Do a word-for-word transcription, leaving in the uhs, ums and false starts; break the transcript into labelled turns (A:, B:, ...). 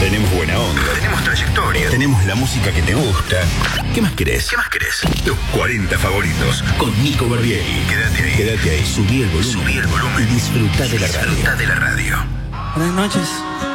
A: Tenemos buena onda.
B: Tenemos trayectoria.
A: Tenemos la música que te gusta. ¿Qué más querés?
B: ¿Qué más querés?
A: Los cuarenta favoritos con Nico Barbieri.
B: Quédate ahí.
A: Quédate ahí. Subí el volumen.
B: Subí el volumen.
A: Y disfruta de la radio.
B: Disfruta de la radio.
C: Buenas noches.